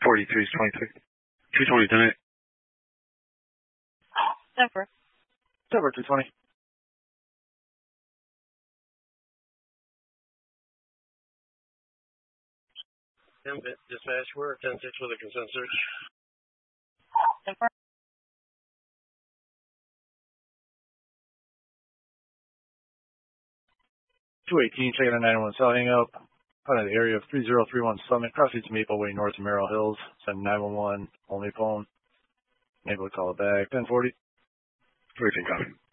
43 is 23. 220, 10 Denver. Denver, 220. Dispatch, we're 10-6 with a consent search. Denver. 218, checking a 911 cell hang up. Out of the area of 3031 Summit, cross streets Maple Way, north of Merrill Hills. Send 911, only phone. Able to call it back. 1040. Briefing copy.